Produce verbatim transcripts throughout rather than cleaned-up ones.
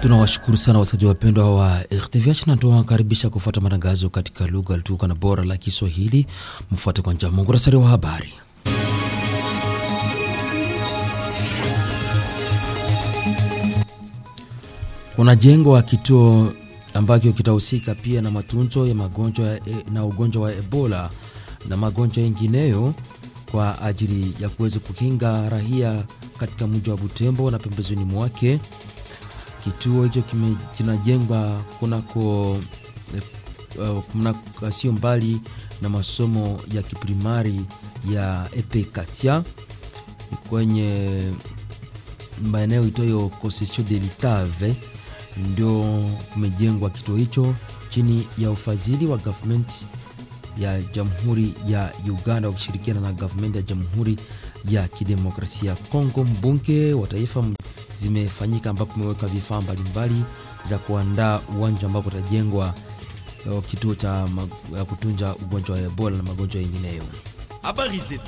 Tunawashukuru sana wasaji wapendwa wa R T V H na tunawakaribisha kufuata matangazo katika lugha tukuka na bora la Kiswahili. Mfuate kwa njia muhtasari wa habari. Kuna jengo wa kituo ambacho kitahusika pia na matunzo ya magonjwa na ugonjwa wa Ebola na magonjwa mengineyo kwa ajili ya kuweza kukinga raia katika mji wa Butembo na pembezoni mwake. Kituo hicho kinajengwa kunako uh, sio mbali na masomo ya kiprimari ya E P Katia kwenye maeneo itoyo Concession de l'Itave. Ndio kumejengwa kituo hicho chini ya ufadhili wa government ya Jamhuri ya Uganda wakishirikiana na government ya Jamhuri ya Kidemokrasia ya Kongo. Mbunge wa taifa zimefanyika ambapo kumeweka vifaa mbalimbali za kuandaa uwanja ambapo utajengwa kituo cha kutunza ugonjwa wa Ebola na magonjwa mengineyo. Habari zetu.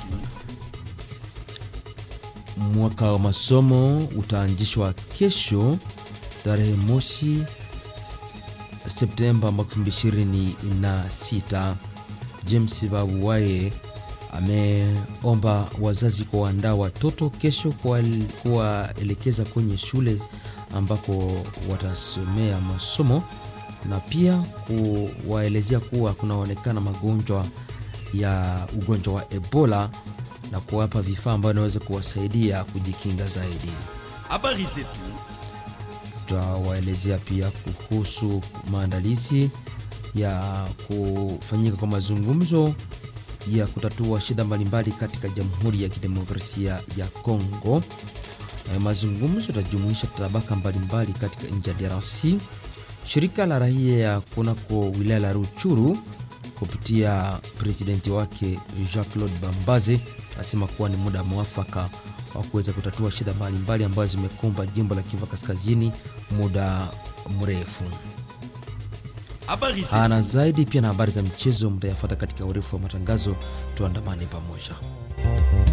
Mwaka wa masomo utaanzishwa kesho tarehe mosi Septemba mwaka elfu mbili ishirini na sita. James Babuwaye ameomba wazazi kuandaa watoto kesho kuwaelekeza kwenye shule ambako watasomea masomo na pia kuwaelezea kuwa kunaonekana magonjwa ya ugonjwa wa Ebola na kuwapa vifaa ambavyo vinaweza kuwasaidia kujikinga zaidi. Habari zetu. Tutawaelezea pia kuhusu maandalizi ya kufanyika kwa mazungumzo ya kutatua shida mbalimbali katika Jamhuri ya Kidemokrasia ya Kongo. Na mazungumzo yatajumuisha tabaka mbalimbali katika nchi ya D R C. Shirika la raia ya kunako wilaya la Ruchuru kupitia presidenti wake Jacques-Claude Bambaze asema kuwa ni muda mwafaka wa kuweza kutatua shida mbalimbali ambazo zimekumba jimbo la Kivu Kaskazini muda mrefu. Ana zaidi pia na habari za michezo mtayafuata katika urefu wa matangazo. Tuandamane pamoja.